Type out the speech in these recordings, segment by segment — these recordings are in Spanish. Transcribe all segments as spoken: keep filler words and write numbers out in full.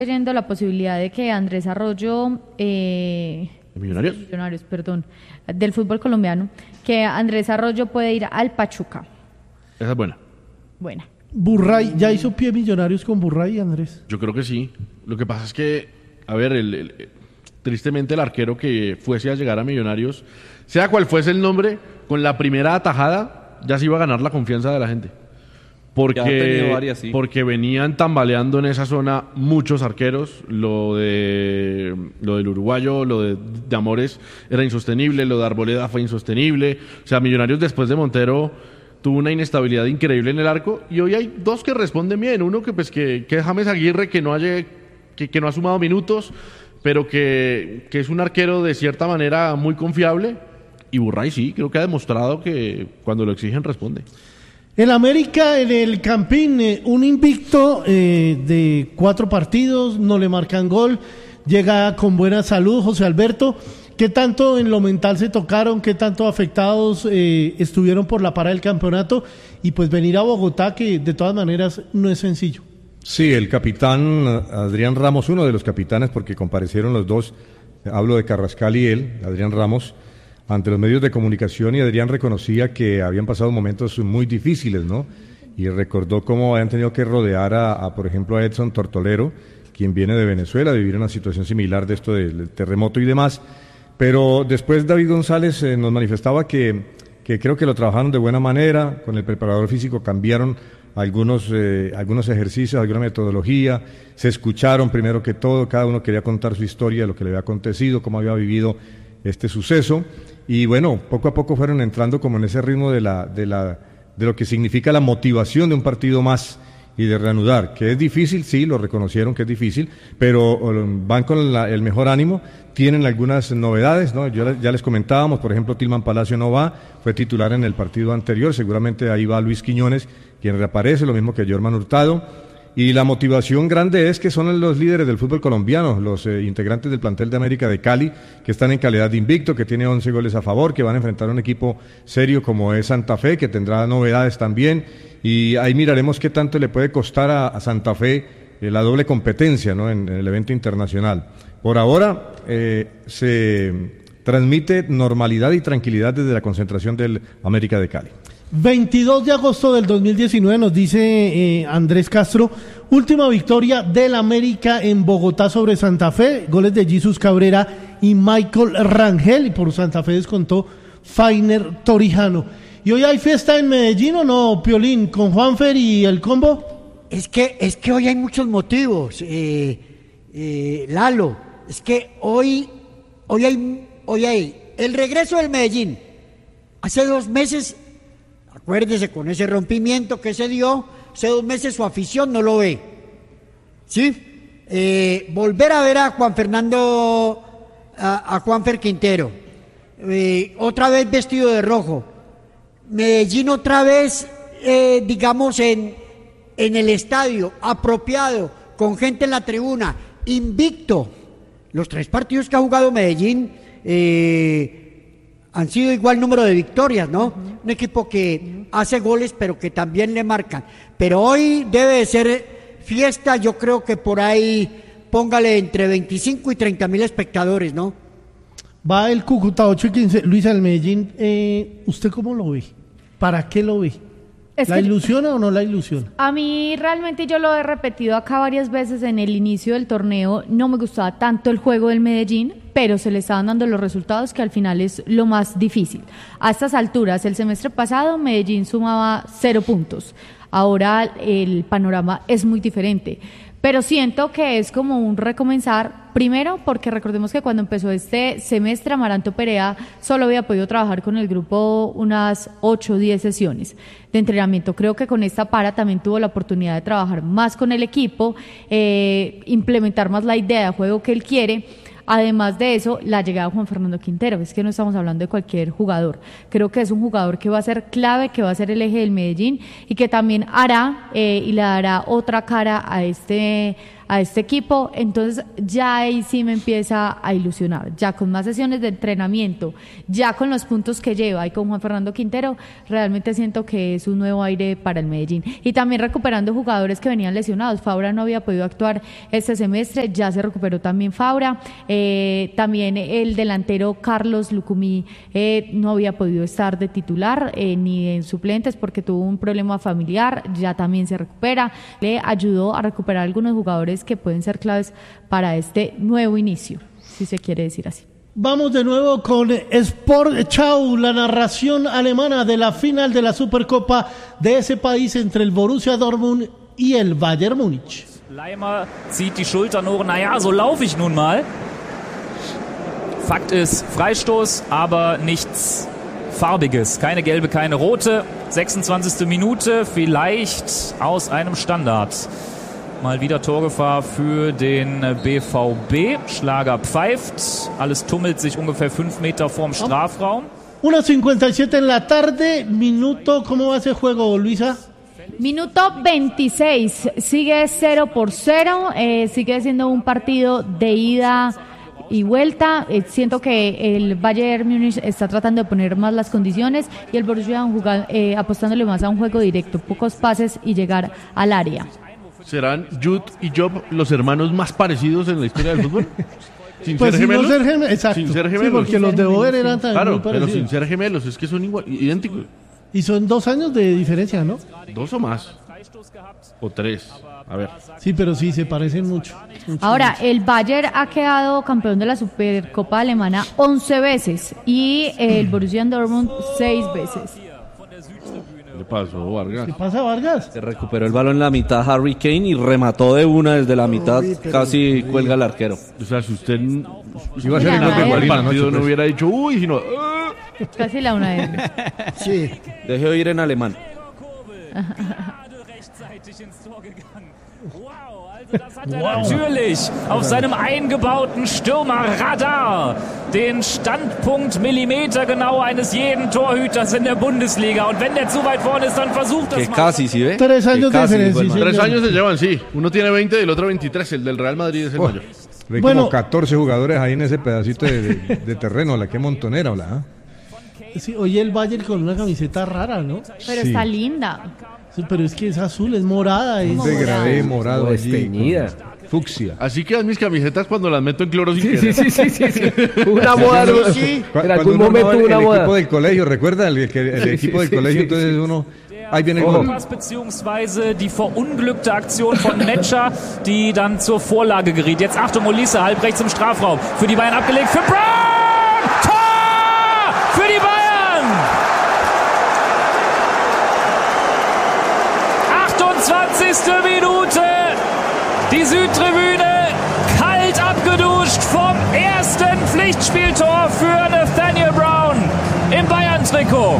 leyendo la posibilidad de que Andrés Arroyo, eh, ¿Millonarios? Millonarios, perdón, del fútbol colombiano, que Andrés Arroyo puede ir al Pachuca. Esa es buena. Buena. Burray, ¿ya hizo pie Millonarios con Burray, Andrés? Yo creo que sí. Lo que pasa es que, a ver, el, el, tristemente el arquero que fuese a llegar a Millonarios, sea cual fuese el nombre, con la primera atajada ya se iba a ganar la confianza de la gente. Porque, varias, sí. porque venían tambaleando en esa zona muchos arqueros. Lo de lo del uruguayo, lo de, de Amores era insostenible, lo de Arboleda fue insostenible. O sea, Millonarios después de Montero tuvo una inestabilidad increíble en el arco, y hoy hay dos que responden bien. Uno que pues que, que es James Aguirre, que no haya, que, que no ha sumado minutos, pero que, que es un arquero de cierta manera muy confiable. Y Burray sí, creo que ha demostrado que cuando lo exigen responde. El América en el Campín, eh, un invicto eh, de cuatro partidos, no le marcan gol, llega con buena salud José Alberto. ¿Qué tanto en lo mental se tocaron? ¿Qué tanto afectados eh, estuvieron por la para del campeonato? Y pues venir a Bogotá, que de todas maneras no es sencillo. Sí, el capitán Adrián Ramos, uno de los capitanes, porque comparecieron los dos, hablo de Carrascal y él, Adrián Ramos, ante los medios de comunicación, y Adrián reconocía que habían pasado momentos muy difíciles, ¿no? Y recordó cómo habían tenido que rodear a, a por ejemplo, a Edson Tortolero, quien viene de Venezuela, a vivir una situación similar de esto del terremoto y demás. Pero después David González eh, nos manifestaba que, que creo que lo trabajaron de buena manera, con el preparador físico cambiaron algunos, eh, algunos ejercicios, alguna metodología, se escucharon primero que todo, cada uno quería contar su historia, lo que le había acontecido, cómo había vivido este suceso, y bueno, poco a poco fueron entrando como en ese ritmo de, la, de, la, de lo que significa la motivación de un partido más y de reanudar, que es difícil, sí, lo reconocieron que es difícil, pero van con la, el mejor ánimo, tienen algunas novedades, ¿no? Yo, ya les comentábamos, por ejemplo, Tilman Palacio no va, fue titular en el partido anterior, seguramente ahí va Luis Quiñones, quien reaparece, lo mismo que Jorman Hurtado. Y la motivación grande es que son los líderes del fútbol colombiano, los eh, integrantes del plantel de América de Cali, que están en calidad de invicto, que tiene once goles a favor, que van a enfrentar a un equipo serio como es Santa Fe, que tendrá novedades también, y ahí miraremos qué tanto le puede costar a, a Santa Fe eh, la doble competencia, ¿no? en, en el evento internacional. Por ahora eh, se transmite normalidad y tranquilidad desde la concentración del América de Cali. veintidós de agosto del dos mil diecinueve, nos dice eh, Andrés Castro, última victoria del América en Bogotá sobre Santa Fe, goles de Jesús Cabrera y Michael Rangel, y por Santa Fe descontó Fainer Torijano. ¿Y hoy hay fiesta en Medellín o no, Piolín, con Juanfer y el combo? Es que, es que hoy hay muchos motivos, eh, eh, Lalo, es que hoy, hoy hay, hoy hay el regreso del Medellín. Hace dos meses, acuérdese, con ese rompimiento que se dio, hace dos meses su afición no lo ve, ¿sí? Eh, volver a ver a Juan Fernando, a, a Juanfer Quintero, eh, otra vez vestido de rojo, Medellín otra vez, eh, digamos, en, en el estadio, apropiado, con gente en la tribuna, invicto. Los tres partidos que ha jugado Medellín, eh, han sido igual número de victorias, ¿no? Uh-huh. Un equipo que hace goles, pero que también le marcan. Pero hoy debe de ser fiesta, yo creo que por ahí, póngale entre veinticinco y treinta mil espectadores, ¿no? Va el Cúcuta ocho y quince. Luisa, el Medellín, eh, ¿usted cómo lo ve? ¿Para qué lo ve? Es ¿La que ilusiona o no la ilusiona? A mí realmente, yo lo he repetido acá varias veces en el inicio del torneo, no me gustaba tanto el juego del Medellín, pero se le estaban dando los resultados, que al final es lo más difícil. A estas alturas, el semestre pasado Medellín sumaba cero puntos, ahora el panorama es muy diferente. Pero siento que es como un recomenzar, primero porque recordemos que cuando empezó este semestre Amaranto Perea solo había podido trabajar con el grupo unas ocho o diez sesiones de entrenamiento. Creo que con esta para también tuvo la oportunidad de trabajar más con el equipo, eh, implementar más la idea de juego que él quiere. Además de eso, la llegada de Juan Fernando Quintero, es que no estamos hablando de cualquier jugador, creo que es un jugador que va a ser clave, que va a ser el eje del Medellín y que también hará eh, y le dará otra cara a este, a este equipo, entonces ya ahí sí me empieza a ilusionar, ya con más sesiones de entrenamiento, ya con los puntos que lleva y con Juan Fernando Quintero, realmente siento que es un nuevo aire para el Medellín. Y también recuperando jugadores que venían lesionados. Fabra no había podido actuar este semestre, ya se recuperó también Fabra, eh, también el delantero Carlos Lucumí eh, no había podido estar de titular eh, ni en suplentes porque tuvo un problema familiar, ya también se recupera, le ayudó a recuperar algunos jugadores que pueden ser claves para este nuevo inicio, si se quiere decir así. Vamos de nuevo con Sport Schau, la narración alemana de la final de la Supercopa de ese país entre el Borussia Dortmund y el Bayern Múnich. Leimer zieht die Schultern hoch, naja, so laufe ich nun mal. Fakt ist, Freistoß, aber nichts Farbiges. Keine gelbe, keine rote. sechsundzwanzigste Minute, vielleicht aus einem Standard. Mal wieder Torgefahr für den B V B. Schlager pfeift. Alles tummelt sich ungefähr fünf Meter vorm Strafraum. una cincuenta y siete en la tarde. Minuto, ¿cómo va ese juego, Luisa? Minuto veintiséis. Sigue cero por cero. Eh, sigue siendo un partido de ida y vuelta. Eh, siento que el Bayern Múnich está tratando de poner más las condiciones y el Borussia jugando, eh, apostándole más a un juego directo, pocos pases y llegar al área. ¿Serán Jude y Job los hermanos más parecidos en la historia del fútbol? Sin Pues ser sin no gemelos. ser gemelos, exacto. Sin ser Sí, gemelos. porque los de Boer eran también Claro, muy pero parecidos. sin ser gemelos, es que son igual, idénticos. Y son dos años de diferencia, ¿no? Dos o más. O tres. A ver. Sí, pero sí, se parecen mucho. mucho Ahora, mucho. el Bayern ha quedado campeón de la Supercopa Alemana once veces y el Borussia Dortmund seis veces. ¿Qué pasó, Vargas? ¿Qué pasa, Vargas? Se recuperó el balón en la mitad Harry Kane y remató de una desde la mitad, Uy, pero- casi cuelga el arquero. O sea, si usted n- Iba a ser Mira, el gol de no, el Guarina anoche, partido no pues. hubiera dicho, uy, sino... "Ah". Casi la una de Sí. Deje oír en alemán. Das hat er natürlich auf seinem eingebauten Stürmerradar. Den Standpunkt millimetergenau eines jeden Torhüters in der Bundesliga. Und wenn der zu weit vorne ist, dann versucht das Que mal. casi, ¿sí ve? Tres Que años de casi, diferencia, dijo el sí. man. Tres años se llevan, sí. Uno tiene veinte y el otro veintitrés. El del Real Madrid es el Oh, mayor. hay Bueno. como catorce jugadores ahí en ese pedacito de, de- de terreno, la que montonera, ¿la? ¿ah? Sí, oye, el Bayern con una camiseta rara, ¿no? Pero Sí. está linda. Sí, pero es que es azul, es morada. Es... Un degradé morado Como allí. desteñida. con Fucsia. Así quedan mis camisetas cuando las meto en cloro sin Sí, querer. sí, sí, sí, sí. Una moda. Sí, ¿no? sí. Cu- En cuando algún uno momento armaba una el moda. equipo del colegio, ¿recuerda? El, que- el Sí, equipo sí, del sí, colegio, sí, entonces sí. uno... Ahí viene el Oh. gol. Pass beziehungsweise die verunglückte Aktion von Metscher, die dann zur Vorlage geriet. Jetzt Achtung, Olise, halb rechts im Strafraum. Für die Bayern abgelegt. Für Brown! Tor! Für die Bayern! achtundzwanzigste Minute. Die Südtribüne kalt abgeduscht vom ersten Pflichtspieltor für Nathaniel Brown im Bayern-Trikot.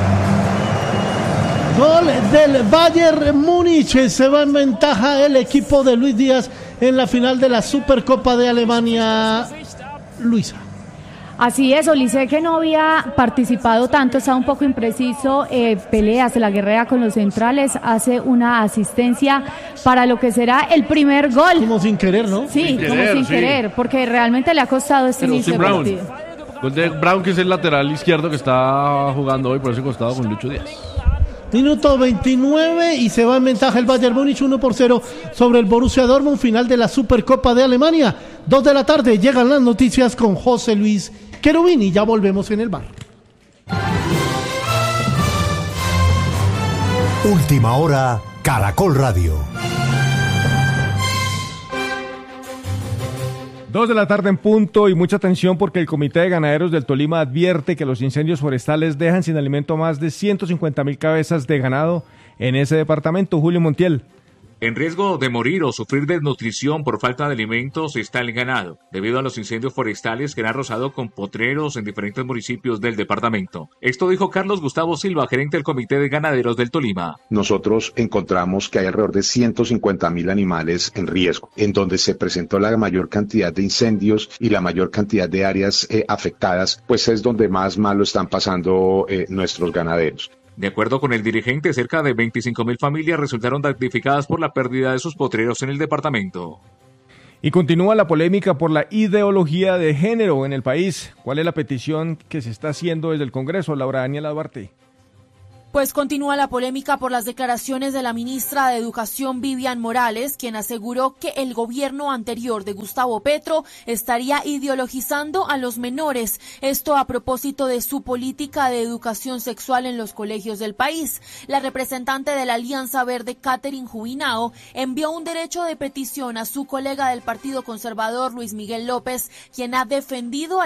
Gol del Bayern Múnich. Se va en ventaja el equipo de Luis Díaz en la final de la Supercopa de Alemania. Luisa. Así es, Olise, que no había participado tanto, estaba un poco impreciso, eh, pelea, se la guerrea con los centrales, hace una asistencia para lo que será el primer gol. Como sin querer, ¿no? Sí, Sin como querer, sin sí. querer, porque realmente le ha costado este Pero inicio sin de Brown. partido. Gol de Brown, que es el lateral izquierdo que está jugando hoy por ese costado con Lucho Díaz. Minuto veintinueve y se va en ventaja el Bayern Múnich uno por cero sobre el Borussia Dortmund, final de la Supercopa de Alemania. Dos de la tarde llegan las noticias con José Luis Cherubini. Ya volvemos en el bar. Última hora, Caracol Radio. Dos de la tarde en punto y mucha atención porque el Comité de Ganaderos del Tolima advierte que los incendios forestales dejan sin alimento a más de ciento cincuenta mil cabezas de ganado en ese departamento. Julio Montiel. En riesgo de morir o sufrir desnutrición por falta de alimentos está el ganado, debido a los incendios forestales que han arrasado con potreros en diferentes municipios del departamento. Esto dijo Carlos Gustavo Silva, gerente del Comité de Ganaderos del Tolima. Nosotros encontramos que hay alrededor de ciento cincuenta mil animales en riesgo, en donde se presentó la mayor cantidad de incendios y la mayor cantidad de áreas eh, afectadas, pues es donde más mal lo están pasando eh, nuestros ganaderos. De acuerdo con el dirigente, cerca de veinticinco mil familias resultaron damnificadas por la pérdida de sus potreros en el departamento. Y continúa la polémica por la ideología de género en el país. ¿Cuál es la petición que se está haciendo desde el Congreso, Laura Daniela Duarte? Pues continúa la polémica por las declaraciones de la ministra de Educación, Vivian Morales, quien aseguró que el gobierno anterior de Gustavo Petro estaría ideologizando a los menores. Esto a propósito de su política de educación sexual en los colegios del país. La representante de la Alianza Verde, Catherine Jubinao, envió un derecho de petición a su colega del Partido Conservador, Luis Miguel López, quien ha defendido a